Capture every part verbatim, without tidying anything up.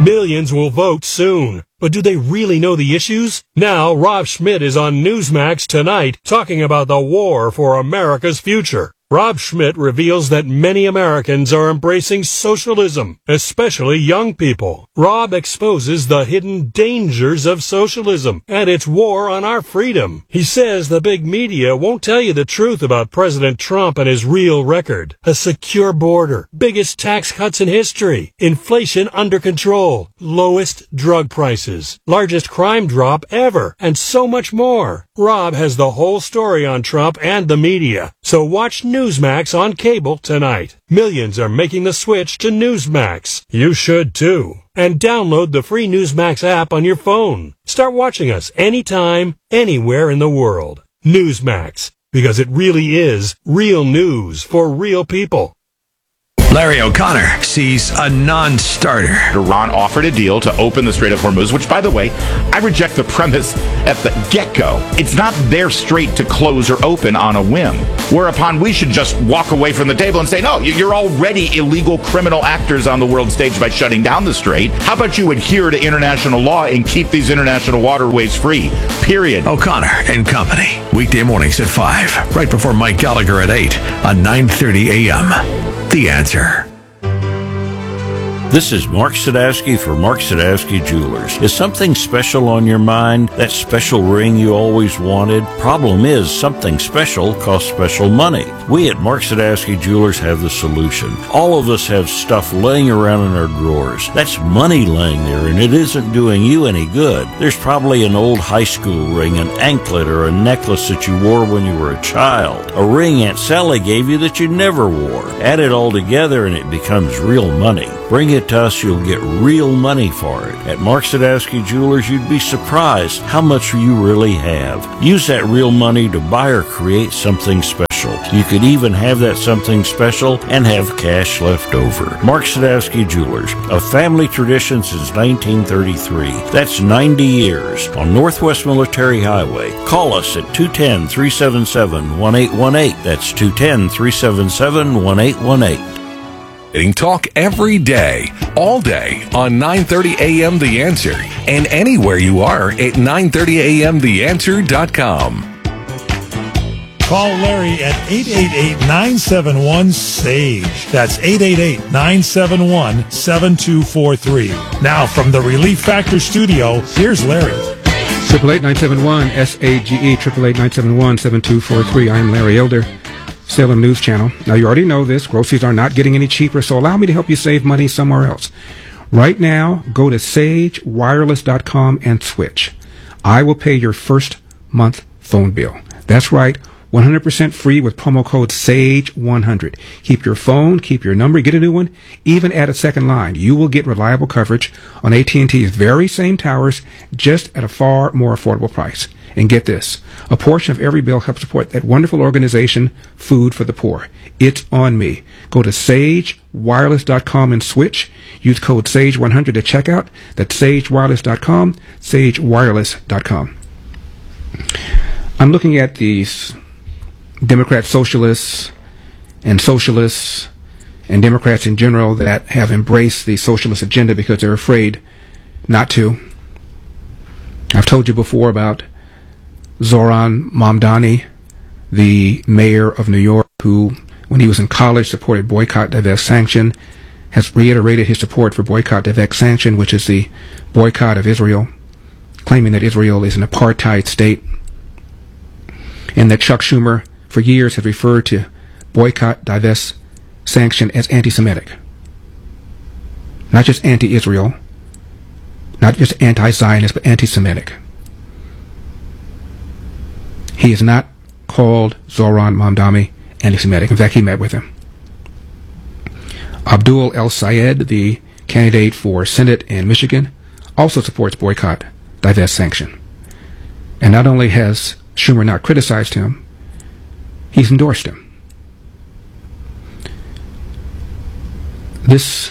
Millions will vote soon. But do they really know the issues? Now, Rob Schmidt is on Newsmax tonight talking about the war for America's future. Rob Schmidt reveals that many Americans are embracing socialism, especially young people. Rob exposes the hidden dangers of socialism and its war on our freedom. He says the big media won't tell you the truth about President Trump and his real record. A secure border, biggest tax cuts in history, inflation under control, lowest drug prices, largest crime drop ever, and so much more. Rob has the whole story on Trump and the media, so watch Newsmax on cable tonight. Millions are making the switch to Newsmax. You should too. And download the free Newsmax app on your phone. Start watching us anytime, anywhere in the world. Newsmax, because it really is real news for real people. Larry O'Connor sees a non-starter. Iran offered a deal to open the Strait of Hormuz, which, by the way, I reject the premise at the get-go. It's not their strait to close or open on a whim, whereupon we should just walk away from the table and say, no, you're already illegal criminal actors on the world stage by shutting down the strait. How about you adhere to international law and keep these international waterways free, period. O'Connor and Company, weekday mornings at five, right before Mike Gallagher at eight on nine thirty a.m. The Answer. This is Mark Sadowski for Mark Sadowski Jewelers. Is something special on your mind? That special ring you always wanted? Problem is, something special costs special money. We at Mark Sadowski Jewelers have the solution. All of us have stuff laying around in our drawers. That's money laying there, and it isn't doing you any good. There's probably an old high school ring, an anklet, or a necklace that you wore when you were a child. A ring Aunt Sally gave you that you never wore. Add it all together and it becomes real money. Bring it to us, you'll get real money for it. At Mark Sadowski Jewelers, you'd be surprised how much you really have. Use that real money to buy or create something special. You could even have that something special and have cash left over. Mark Sadowski Jewelers, a family tradition since nineteen thirty-three. That's ninety years on Northwest Military Highway. Call us at two one zero, three seven seven, one eight one eight. That's two one zero, three seven seven, one eight one eight. Getting talk every day, all day on nine thirty a.m. The Answer, and anywhere you are at nine thirty a m the answer dot com. Call Larry at eight eight eight, nine seven one, S A G E. That's eight eight eight, nine seven one, seven two four three. Now from the Relief Factor studio, here's Larry. Triple eight nine seven one S A G E, triple eight nine seven one seven two four three. I am Larry Elder, Salem News Channel. Now, you already know this. Groceries are not getting any cheaper, so allow me to help you save money somewhere else. Right now, go to sage wireless dot com and switch. I will pay your first month phone bill. That's right, one hundred percent free with promo code SAGE one hundred. Keep your phone, keep your number, get a new one, even add a second line. You will get reliable coverage on A T and T's very same towers, just at a far more affordable price. And get this, a portion of every bill helps support that wonderful organization, Food for the Poor. It's on me. Go to sage wireless dot com and switch. Use code SAGE one hundred at checkout. That's sage wireless dot com, sage wireless dot com. I'm looking at these Democrat socialists and socialists and Democrats in general that have embraced the socialist agenda because they're afraid not to. I've told you before about Zoran Mamdani, the mayor of New York, who, when he was in college, supported boycott, divest, sanction, has reiterated his support for boycott, divest, sanction, which is the boycott of Israel, claiming that Israel is an apartheid state, and that Chuck Schumer, for years, has referred to boycott, divest, sanction as anti-Semitic. Not just anti-Israel, not just anti-Zionist, but anti-Semitic. He has not called Zoran Mamdani anti-Semitic. In fact, he met with him. Abdul El-Sayed, the candidate for Senate in Michigan, also supports boycott, divest, sanction. And not only has Schumer not criticized him, he's endorsed him. This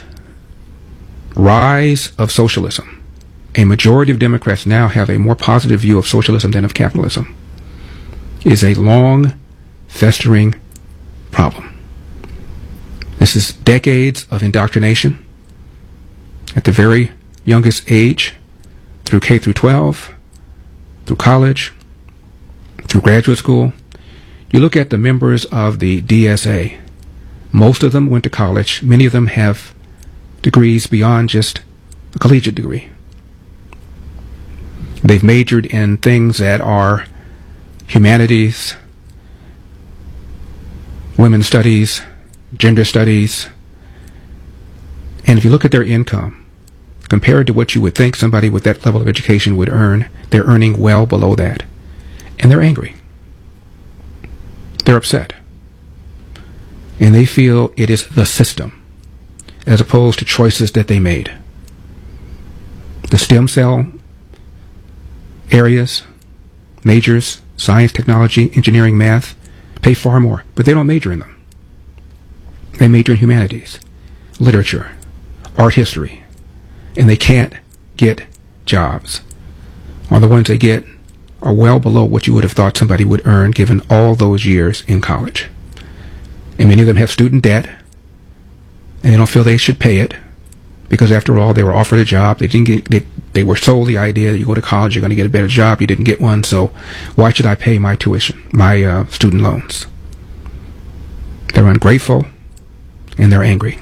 rise of socialism, a majority of Democrats now have a more positive view of socialism than of capitalism, is a long, festering problem. This is decades of indoctrination at the very youngest age through K through twelve, through college, through graduate school. You look at the members of the D S A. Most of them went to college. Many of them have degrees beyond just a collegiate degree. They've majored in things that are humanities, women's studies, gender studies. And if you look at their income, compared to what you would think somebody with that level of education would earn, they're earning well below that. And they're angry. They're upset. And they feel it is the system, as opposed to choices that they made. The stem cell areas, majors, science, technology, engineering, math, pay far more, but they don't major in them. They major in humanities, literature, art history, and they can't get jobs. Or the ones they get are well below what you would have thought somebody would earn given all those years in college. And many of them have student debt, and they don't feel they should pay it, because after all, they were offered a job. They didn't get. They, they were sold the idea that you go to college, you're going to get a better job. You didn't get one, so why should I pay my tuition, my uh, student loans? They're ungrateful, and they're angry.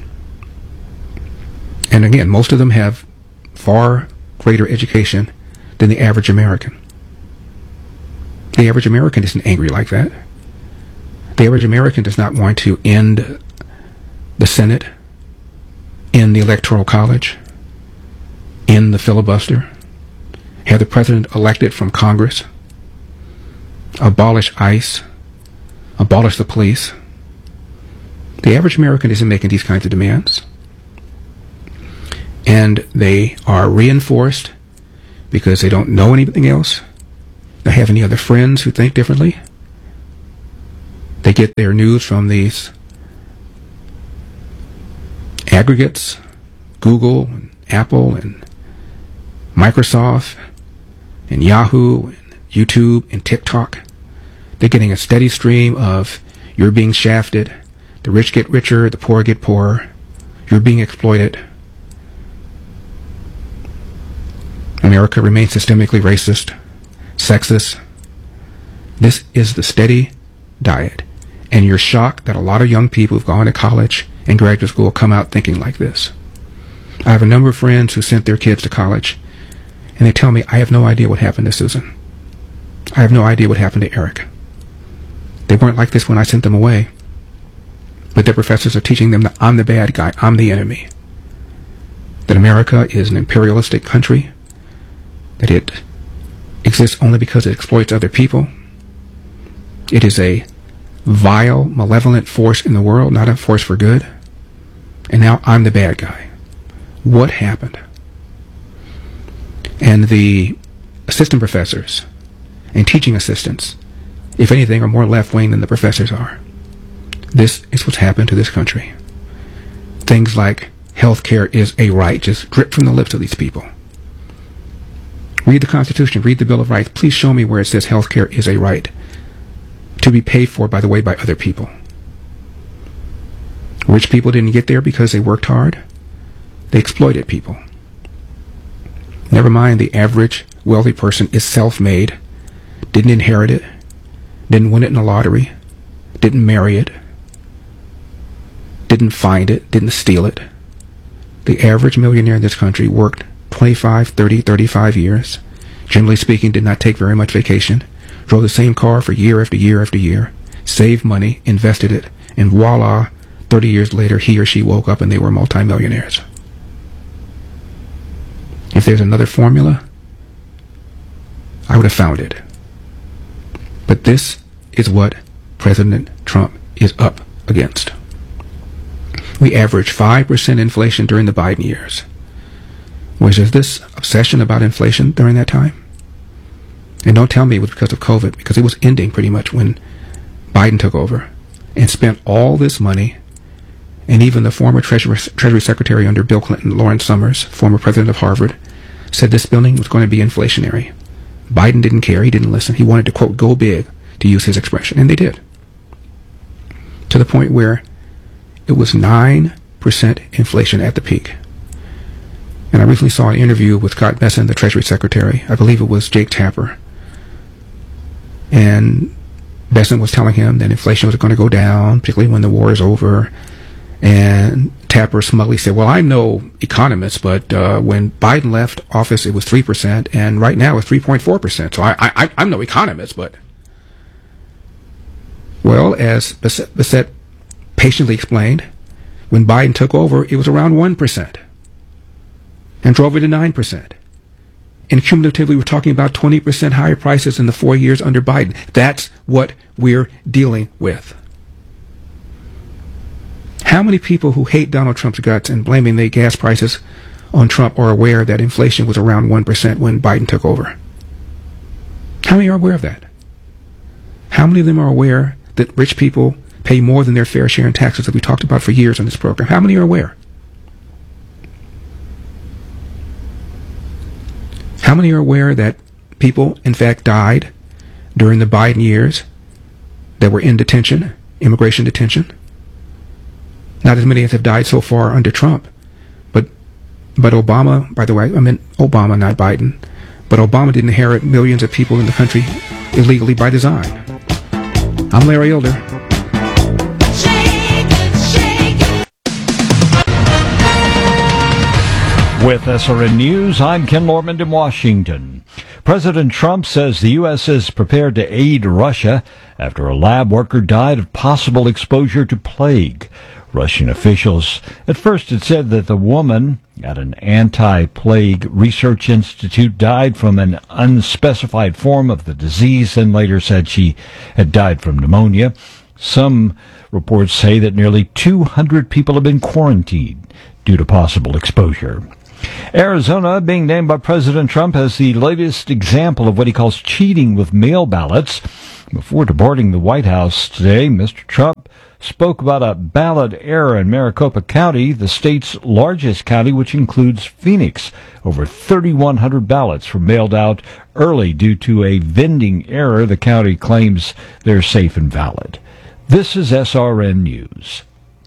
And again, most of them have far greater education than the average American. The average American isn't angry like that. The average American does not want to end the Senate, end the Electoral College, end the filibuster, have the president elected from Congress, abolish ICE, abolish the police. The average American isn't making these kinds of demands. And they are reinforced because they don't know anything else. They have any other friends who think differently. They get their news from these aggregates, Google, and Apple, and Microsoft, and Yahoo, and YouTube, and TikTok. They're getting a steady stream of you're being shafted, the rich get richer, the poor get poorer, you're being exploited. America remains systemically racist, sexist. This is the steady diet. And you're shocked that a lot of young people who've gone to college and graduate school come out thinking like this. I have a number of friends who sent their kids to college, and they tell me, I have no idea what happened to Susan. I have no idea what happened to Eric. They weren't like this when I sent them away. But their professors are teaching them that I'm the bad guy, I'm the enemy. That America is an imperialistic country, that it exists only because it exploits other people. It is a vile, malevolent force in the world, not a force for good. And now I'm the bad guy. What happened? And the assistant professors and teaching assistants, if anything, are more left-wing than the professors are. This is what's happened to this country. Things like health care is a right just drip from the lips of these people. Read the Constitution, read the Bill of Rights. Please show me where it says health care is a right to be paid for, by the way, by other people. Rich people didn't get there because they worked hard. They exploited people. Never mind, the average wealthy person is self-made, didn't inherit it, didn't win it in a lottery, didn't marry it, didn't find it, didn't steal it. The average millionaire in this country worked twenty-five, thirty, thirty-five years. Generally speaking, did not take very much vacation. Drove the same car for year after year after year. Saved money, invested it, and voila, thirty years later, he or she woke up and they were multimillionaires. If there's another formula, I would have found it. But this is what President Trump is up against. We averaged five percent inflation during the Biden years. Was there this obsession about inflation during that time? And don't tell me it was because of COVID, because it was ending pretty much when Biden took over and spent all this money. And even the former Treasury, Treasury Secretary under Bill Clinton, Lawrence Summers, former president of Harvard, said this spending was going to be inflationary. Biden didn't care. He didn't listen. He wanted to, quote, go big, to use his expression. And they did. To the point where it was nine percent inflation at the peak. And I recently saw an interview with Scott Bessent, the Treasury Secretary. I believe it was Jake Tapper. And Bessent was telling him that inflation was going to go down, particularly when the war is over. And Tapper smugly said, well, I'm no economist, but uh, when Biden left office, it was three percent, and right now it's three point four percent. So I, I, I'm no economist, but... Well, as Bessent patiently explained, when Biden took over, it was around one percent and drove it to nine percent. And cumulatively, we're talking about twenty percent higher prices in the four years under Biden. That's what we're dealing with. How many people who hate Donald Trump's guts and blaming the gas prices on Trump are aware that inflation was around one percent when Biden took over? How many are aware of that? How many of them are aware that rich people pay more than their fair share in taxes that we talked about for years on this program? How many are aware? How many are aware that people, in fact, died during the Biden years that were in detention, immigration detention? Not as many as have died so far under Trump. But but Obama, by the way, I meant Obama, not Biden. But Obama didn't inherit millions of people in the country illegally by design. I'm Larry Elder. With S R N News, I'm Ken Lorman in Washington. President Trump says the U S is prepared to aid Russia after a lab worker died of possible exposure to plague. Russian officials at first had said that the woman at an anti-plague research institute died from an unspecified form of the disease, and later said she had died from pneumonia. Some reports say that nearly two hundred people have been quarantined due to possible exposure. Arizona, being named by President Trump as the latest example of what he calls cheating with mail ballots. Before departing the White House today, Mister Trump spoke about a ballot error in Maricopa County, the state's largest county, which includes Phoenix. Over thirty-one hundred ballots were mailed out early due to a vending error. The county claims they're safe and valid. This is S R N News.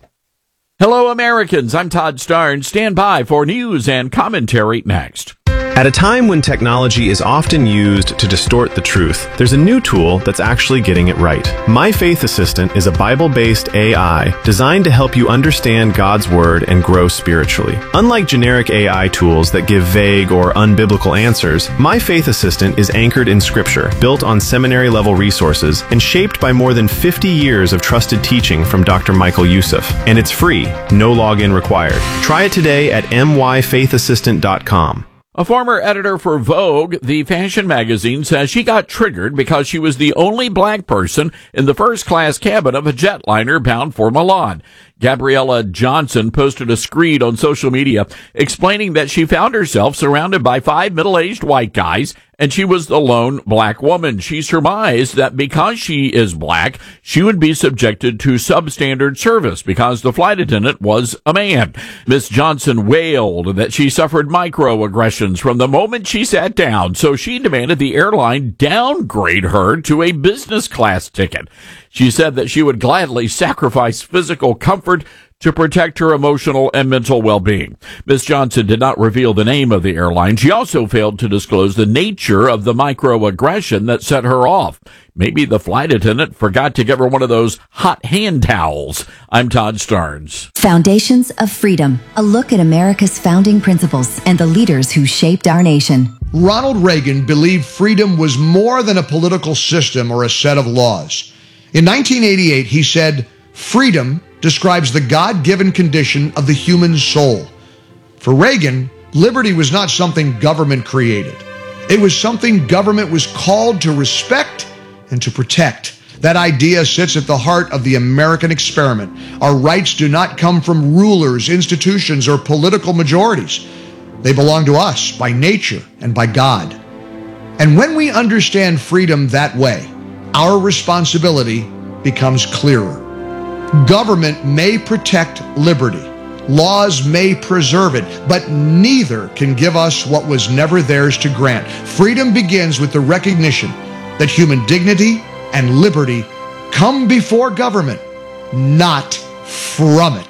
Hello, Americans. I'm Todd Starnes. Stand by for news and commentary next. At a time when technology is often used to distort the truth, there's a new tool that's actually getting it right. My Faith Assistant is a Bible-based A I designed to help you understand God's Word and grow spiritually. Unlike generic A I tools that give vague or unbiblical answers, My Faith Assistant is anchored in Scripture, built on seminary-level resources, and shaped by more than fifty years of trusted teaching from Doctor Michael Youssef. And it's free, no login required. Try it today at m y faith assistant dot com. A former editor for Vogue, the fashion magazine, says she got triggered because she was the only black person in the first-class cabin of a jetliner bound for Milan. Gabriella Johnson posted a screed on social media explaining that she found herself surrounded by five middle-aged white guys and she was the lone black woman. She surmised that because she is black, she would be subjected to substandard service because the flight attendant was a man. Miss Johnson wailed that she suffered microaggressions from the moment she sat down, so she demanded the airline downgrade her to a business class ticket. She said that she would gladly sacrifice physical comfort to protect her emotional and mental well-being. Miz Johnson did not reveal the name of the airline. She also failed to disclose the nature of the microaggression that set her off. Maybe the flight attendant forgot to give her one of those hot hand towels. I'm Todd Starnes. Foundations of Freedom, a look at America's founding principles and the leaders who shaped our nation. Ronald Reagan believed freedom was more than a political system or a set of laws. In nineteen eighty-eight, he said, "Freedom describes the God-given condition of the human soul." For Reagan, liberty was not something government created. It was something government was called to respect and to protect. That idea sits at the heart of the American experiment. Our rights do not come from rulers, institutions, or political majorities. They belong to us by nature and by God. And when we understand freedom that way, our responsibility becomes clearer. Government may protect liberty. Laws may preserve it, but neither can give us what was never theirs to grant. Freedom begins with the recognition that human dignity and liberty come before government, not from it.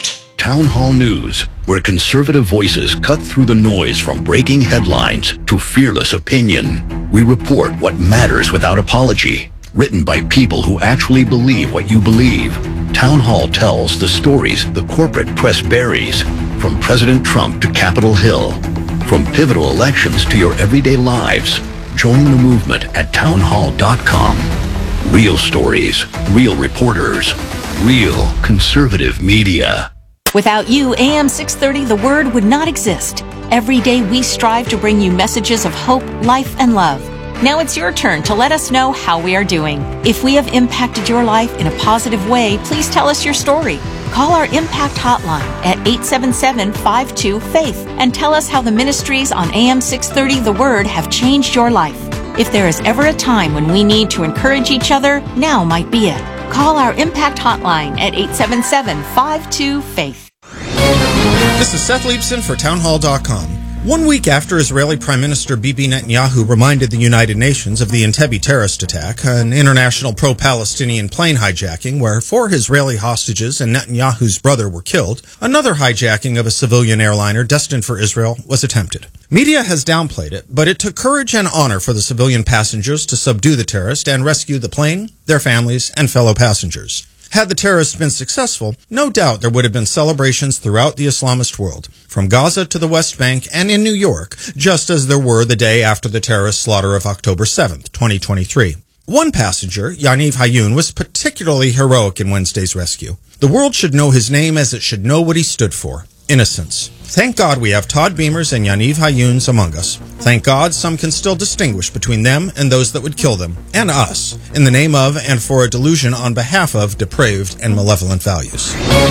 Town Hall News, where conservative voices cut through the noise from breaking headlines to fearless opinion. We report what matters without apology, written by people who actually believe what you believe. Town Hall tells the stories the corporate press buries, from President Trump to Capitol Hill, from pivotal elections to your everyday lives. Join the movement at town hall dot com. Real stories, real reporters, real conservative media. Without you, A M six thirty The Word would not exist. Every day we strive to bring you messages of hope, life, and love. Now it's your turn to let us know how we are doing. If we have impacted your life in a positive way, please tell us your story. Call our Impact Hotline at eight seven seven, five two, FAITH and tell us how the ministries on A M six thirty The Word have changed your life. If there is ever a time when we need to encourage each other, now might be it. Call our Impact Hotline at eight seven seven, five two, FAITH. This is Seth Leibson for town hall dot com. One week after Israeli Prime Minister Bibi Netanyahu reminded the United Nations of the Entebbe terrorist attack, an international pro-Palestinian plane hijacking where four Israeli hostages and Netanyahu's brother were killed, another hijacking of a civilian airliner destined for Israel was attempted. Media has downplayed it, but it took courage and honor for the civilian passengers to subdue the terrorist and rescue the plane, their families, and fellow passengers. Had the terrorists been successful, no doubt there would have been celebrations throughout the Islamist world, from Gaza to the West Bank and in New York, just as there were the day after the terrorist slaughter of October seventh, twenty twenty-three. One passenger, Yaniv Hayun, was particularly heroic in Wednesday's rescue. The world should know his name as it should know what he stood for: innocence. Thank God we have Todd Beamers and Yaniv Hayuns among us. Thank God some can still distinguish between them and those that would kill them, and us, in the name of and for a delusion on behalf of depraved and malevolent values.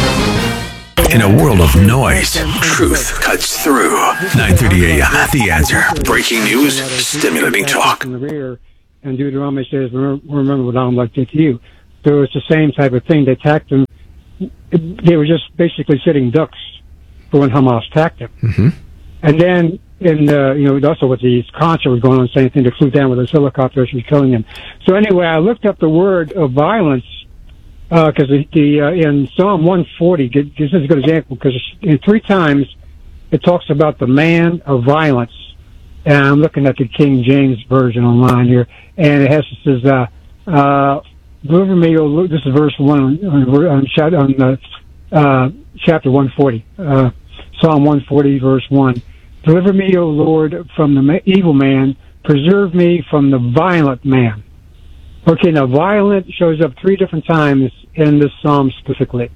In a world of noise, truth cuts through. nine thirty a.m. The Answer. Breaking news, stimulating talk. In the rear, and Deuteronomy says, remember what I'm like to you. So it's the same type of thing. They attacked them. They were just basically sitting ducks for when Hamas attacked them. Mm-hmm. And then, in uh, you know, also with the concert was going on, same thing. They flew down with those helicopters and killing them. So anyway, I looked up the word of violence because uh, the, the uh, in Psalm one forty, this is a good example because in three times it talks about the man of violence. And I'm looking at the King James version online here, and it has it says, uh, uh, "Deliver me, O Lord." This is verse one on on, on, on uh, uh, chapter one forty, uh, Psalm one forty, verse one. "Deliver me, O Lord, from the ma- evil man. Preserve me from the violent man." Okay, now violent shows up three different times in this psalm specifically.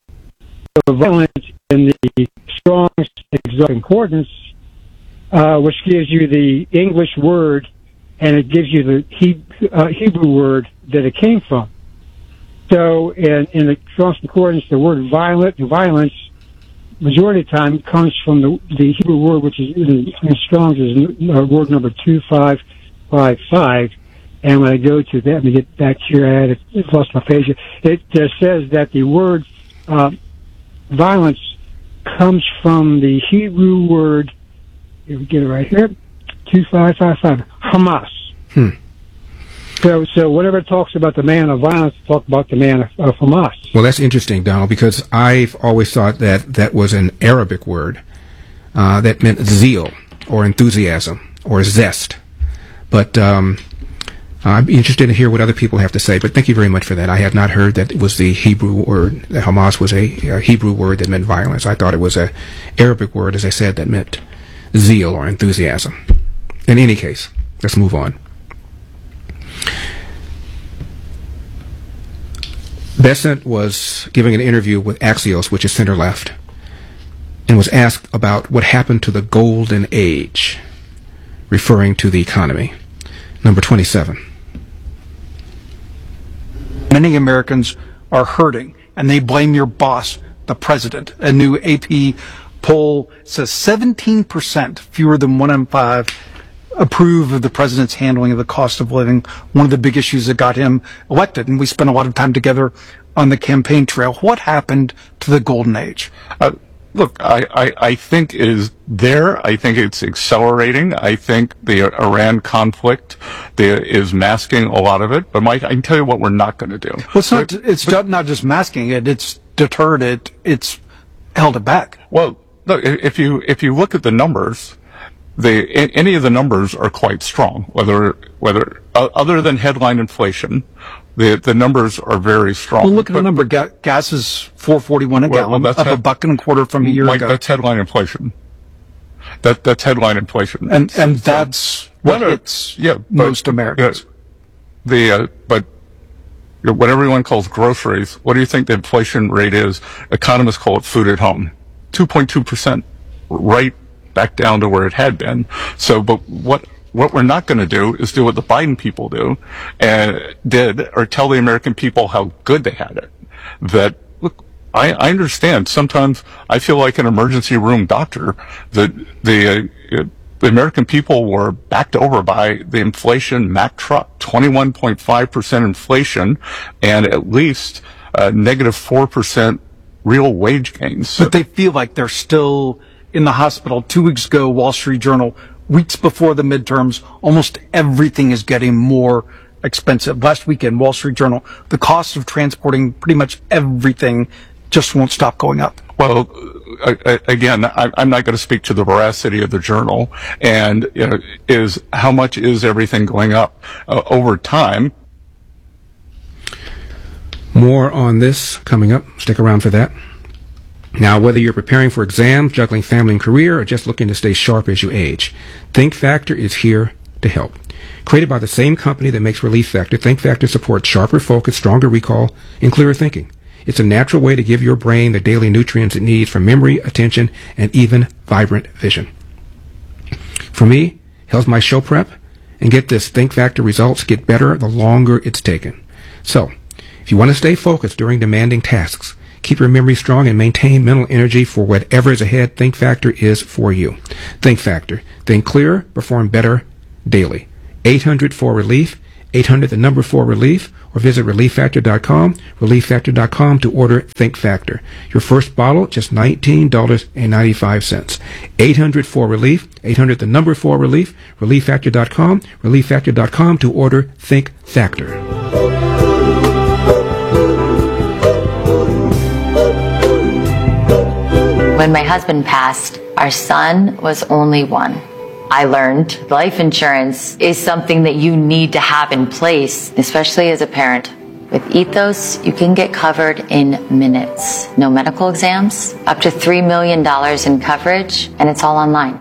So violent in the Strong's Exalted Concordance, uh, which gives you the English word, and it gives you the he- uh, Hebrew word that it came from. So in, in the Strong's Concordance, the word violent and violence, majority of the time, comes from the, the Hebrew word, which is in, in Strong's is uh, word number two five five five. And when I go to that, let me get back here, I had it, it lost my page. It uh, says that the word uh, violence comes from the Hebrew word, here we get it right here, two five five five, Hamas. Hmm. So, so whenever it talks about the man of violence, it talks about the man of, of Hamas. Well, that's interesting, Donald, because I've always thought that that was an Arabic word uh, that meant zeal or enthusiasm or zest. But um, I'm interested to hear what other people have to say, but thank you very much for that. I had not heard that it was the Hebrew word, that Hamas was a, a Hebrew word that meant violence. I thought it was a Arabic word, as I said, that meant zeal or enthusiasm. In any case, let's move on. Bessent was giving an interview with Axios, which is center left, and was asked about what happened to the golden age, referring to the economy. Number twenty-seven. Many Americans are hurting, and they blame your boss, the president. A new A P poll says seventeen percent, fewer than one in five, approve of the president's handling of the cost of living, one of the big issues that got him elected. And we spent a lot of time together on the campaign trail. What happened to the golden age? Uh, Look, I, I, I think it is there. I think it's accelerating. I think the Iran conflict there is masking a lot of it. But Mike, I can tell you what we're not going to do. Well, it's not, it's but, not just masking it. It's deterred it. It's held it back. Well, look, if you if you look at the numbers, the any of the numbers are quite strong. Whether whether uh, other than headline inflation, the the numbers are very strong. Well, look at but, the number. Ga- gas is four forty-one a well, gallon, well, that's up head, a buck and a quarter from a year Mike, ago. That's headline inflation. That that's headline inflation, and and that's what no, no, hits yeah, but, most Americans. Uh, the uh, but you know, what everyone calls groceries. What do you think the inflation rate is? Economists call it food at home, two point two percent, right back down to where it had been. So, but what what we're not going to do is do what the Biden people do and did, or tell the American people how good they had it. That look. I, I understand. Sometimes I feel like an emergency room doctor. That the, uh, the American people were backed over by the inflation Mack truck, twenty-one point five percent inflation, and at least uh, negative four percent real wage gains. But they feel like they're still in the hospital. Two weeks ago, Wall Street Journal, weeks before the midterms, almost everything is getting more expensive. Last weekend, Wall Street Journal, the cost of transporting pretty much everything just won't stop going up. Well, I, I, again, I, I'm not going to speak to the veracity of the journal, and you know, is how much is everything going up uh, over time? More on this coming up. Stick around for that. Now, whether you're preparing for exams, juggling family and career, or just looking to stay sharp as you age, Think Factor is here to help. Created by the same company that makes Relief Factor, Think Factor supports sharper focus, stronger recall, and clearer thinking. It's a natural way to give your brain the daily nutrients it needs for memory, attention, and even vibrant vision. For me, how's my show prep? And get this, Think Factor results get better the longer it's taken. So, if you want to stay focused during demanding tasks, keep your memory strong, and maintain mental energy for whatever is ahead, Think Factor is for you. Think Factor. Think clearer, perform better daily. eight hundred four relief, eight hundred the number four relief, or visit relief factor dot com, relief factor dot com to order Think Factor. Your first bottle, just nineteen dollars and ninety-five cents. eight hundred four relief, eight hundred the number four relief, relief factor dot com, relief factor dot com to order Think Factor. When my husband passed, our son was only one. I learned life insurance is something that you need to have in place, especially as a parent. With Ethos, you can get covered in minutes. No medical exams, up to three million dollars in coverage, and it's all online.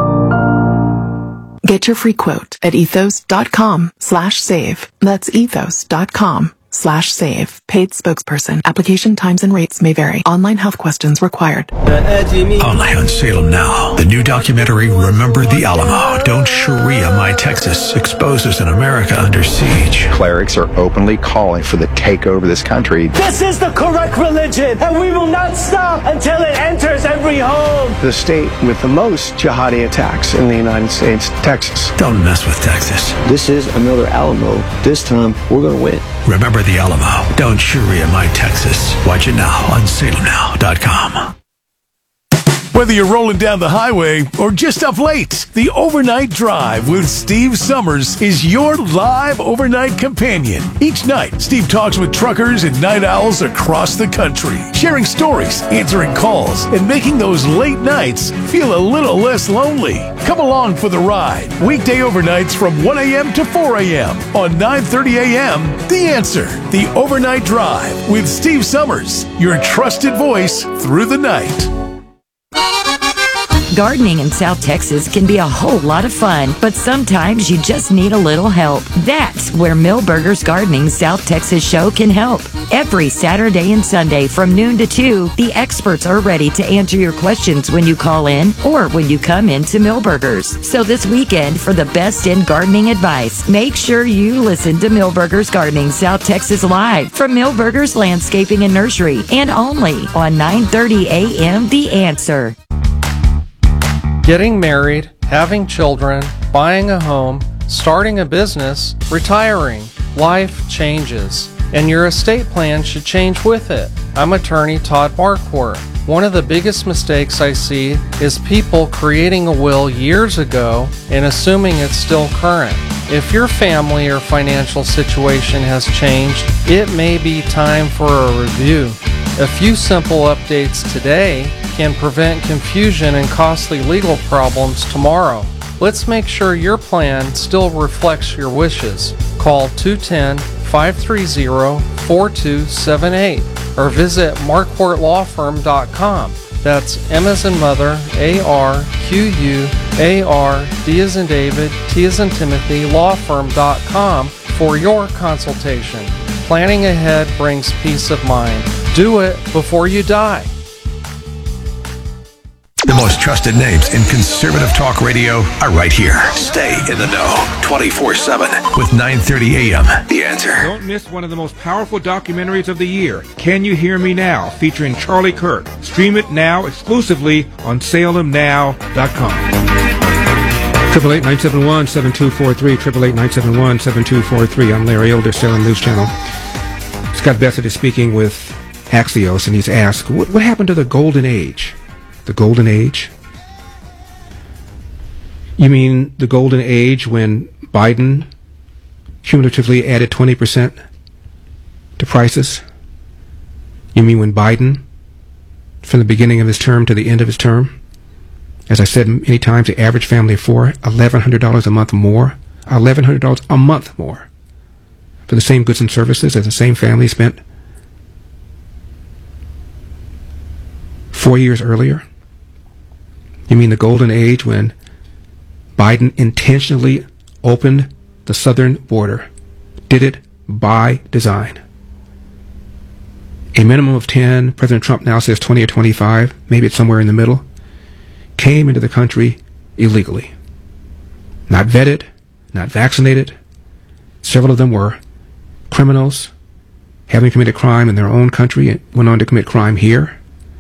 Get your free quote at ethos.com slash save. That's ethos.com slash save. Paid spokesperson. Application times and rates may vary. Online health questions required. Only on Salem Now. The new documentary, Remember the Alamo. Don't Sharia My Texas exposes an America under siege. Clerics are openly calling for the takeover of this country. This is the correct religion, and we will not stop until it enters every home. The state with the most jihadi attacks in the United States, Texas. Don't mess with Texas. This is another Alamo. This time, we're going to win. Remember the Alamo. Don't Sharia My Texas. Watch it now on salem now dot com. Whether you're rolling down the highway or just up late, the Overnight Drive with Steve Summers is your live overnight companion. Each night, Steve talks with truckers and night owls across the country, sharing stories, answering calls, and making those late nights feel a little less lonely. Come along for the ride. Weekday overnights from one a.m. to four a.m. on nine thirty a.m. The Answer, the Overnight Drive with Steve Summers, your trusted voice through the night. Gardening in South Texas can be a whole lot of fun, but sometimes you just need a little help. That's where Millburgers Gardening South Texas show can help. Every Saturday and Sunday from noon to two, the experts are ready to answer your questions when you call in or when you come into Millburgers. So this weekend, for the best in gardening advice, make sure you listen to Millburgers Gardening South Texas live from Millburgers Landscaping and Nursery, and only on nine thirty a.m. The Answer. Getting married, having children, buying a home, starting a business, retiring. Life changes, and your estate plan should change with it. I'm attorney Todd Marquardt. One of the biggest mistakes I see is people creating a will years ago and assuming it's still current. If your family or financial situation has changed, it may be time for a review. A few simple updates today can prevent confusion and costly legal problems tomorrow. Let's make sure your plan still reflects your wishes. Call two one zero, five three zero, four two seven eight or visit marquardt law firm dot com. That's M as in mother, A R Q U A R D as in David, T as in Timothy, law firm dot com for your consultation. Planning ahead brings peace of mind. Do it before you die. The most trusted names in conservative talk radio are right here. Stay in the know twenty-four seven with nine thirty a.m. The Answer. Don't miss one of the most powerful documentaries of the year, Can You Hear Me Now, featuring Charlie Kirk. Stream it now exclusively on Salem Now dot com. Triple eight nine seven one seven two four three. Triple eight nine seven one seven two four three. I'm Larry Elder, Salem News Channel. Scott Bassett is speaking with Axios, and he's asked, what, what happened to the golden age? The golden age? You mean the golden age when Biden cumulatively added twenty percent to prices? You mean when Biden, from the beginning of his term to the end of his term, as I said many times, the average family of four, eleven hundred dollars a month more, eleven hundred dollars a month more for the same goods and services as the same family spent four years earlier? You mean the golden age when Biden intentionally opened the southern border, did it by design? A minimum of ten, President Trump now says twenty or twenty-five, maybe it's somewhere in the middle, came into the country illegally. Not vetted, not vaccinated. Several of them were criminals, having committed crime in their own country and went on to commit crime here.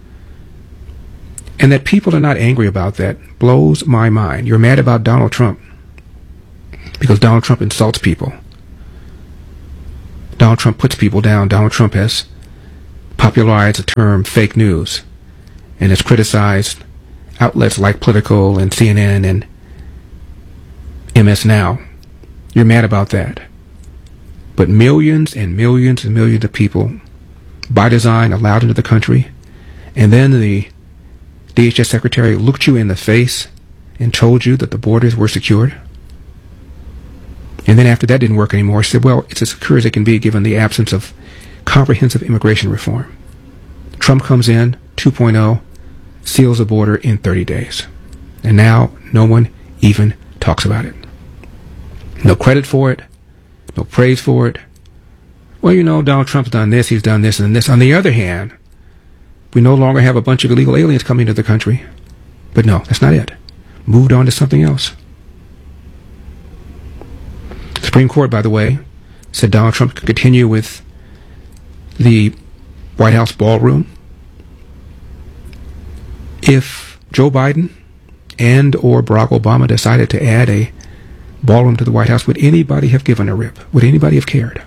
And that people are not angry about that blows my mind. You're mad about Donald Trump because Donald Trump insults people. Donald Trump puts people down. Donald Trump has popularized the term fake news and has criticized outlets like Politico and C N N and M S Now. You're mad about that. But millions and millions and millions of people, by design, allowed into the country, and then the D H S Secretary looked you in the face and told you that the borders were secured. And then after that didn't work anymore, said, well, it's as secure as it can be given the absence of comprehensive immigration reform. Trump comes in, two point oh, seals the border in thirty days. And now no one even talks about it. No credit for it, no praise for it. Well, you know, Donald Trump's done this, he's done this and this. On the other hand, we no longer have a bunch of illegal aliens coming into the country. But no, that's not it. Moved on to something else. The Supreme Court, by the way, said Donald Trump could continue with the White House ballroom if Joe Biden and or Barack Obama decided to add a ballroom to the White House. Would anybody have given a rip? Would anybody have cared?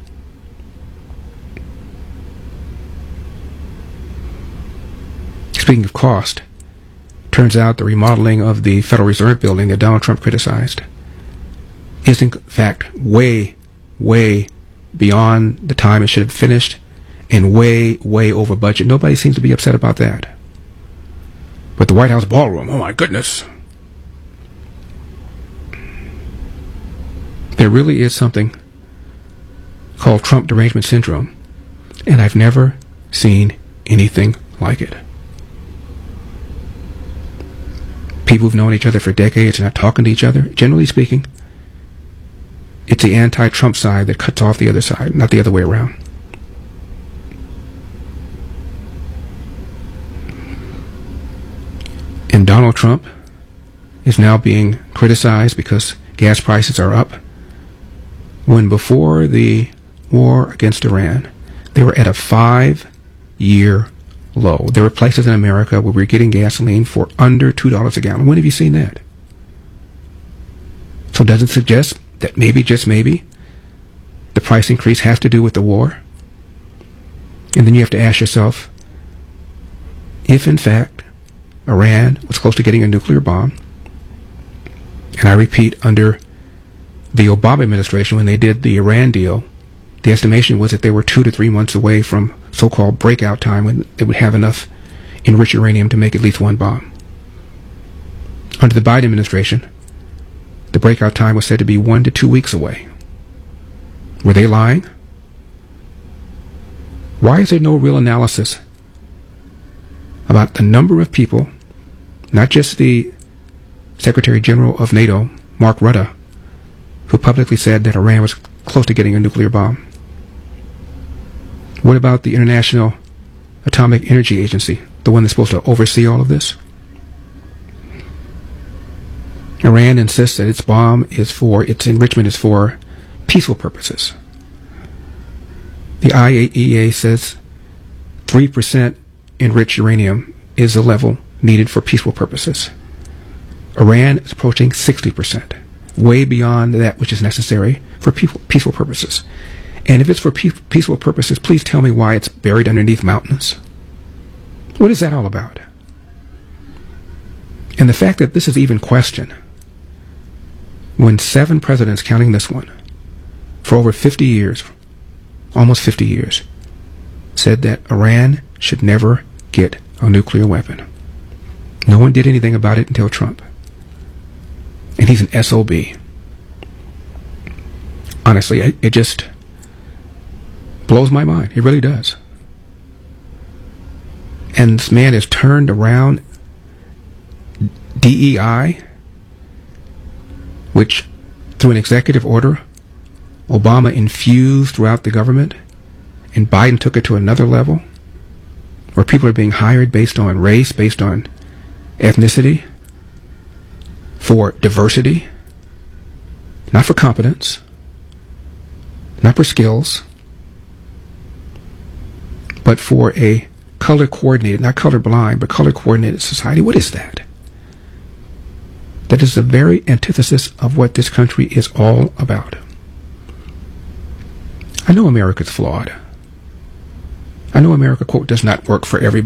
Speaking of cost, turns out the remodeling of the Federal Reserve building that Donald Trump criticized is in fact way, way beyond the time it should have finished and way, way over budget. Nobody seems to be upset about that. But the White House ballroom, oh my goodness. There really is something called Trump derangement syndrome, and I've never seen anything like it. People who've known each other for decades and not talking to each other, generally speaking, it's the anti-Trump side that cuts off the other side, not the other way around. And Donald Trump is now being criticized because gas prices are up, when before the war against Iran, they were at a five-year low. There were places in America where we were getting gasoline for under two dollars a gallon. When have you seen that? So does it suggest that maybe, just maybe, the price increase has to do with the war? And then you have to ask yourself, if in fact Iran was close to getting a nuclear bomb, and I repeat, under the Obama administration, when they did the Iran deal, the estimation was that they were two to three months away from so-called breakout time when they would have enough enrich uranium to make at least one bomb. Under the Biden administration, the breakout time was said to be one to two weeks away. Were they lying? Why is there no real analysis about the number of people, not just the Secretary General of NATO, Mark Rutte, who publicly said that Iran was close to getting a nuclear bomb? What about the International Atomic Energy Agency, the one that's supposed to oversee all of this? Iran insists that its bomb is for, its enrichment is for peaceful purposes. The I A E A says three percent enriched uranium is the level needed for peaceful purposes. Iran is approaching sixty percent, way beyond that which is necessary for peaceful, peaceful purposes. And if it's for pe- peaceful purposes, please tell me why it's buried underneath mountains. What is that all about? And the fact that this is even questioned when seven presidents, counting this one, for over fifty years, almost fifty years, said that Iran should never get a nuclear weapon. No one did anything about it until Trump. And he's an S O B. Honestly, it, it just blows my mind. It really does. And this man has turned around D E I, which, through an executive order, Obama infused throughout the government, and Biden took it to another level, where people are being hired based on race, based on ethnicity, for diversity, not for competence, not for skills, but for a color coordinated, not color blind, but color coordinated society. What is that? That is the very antithesis of what this country is all about. I know America's flawed. I know America, quote, does not work for everybody.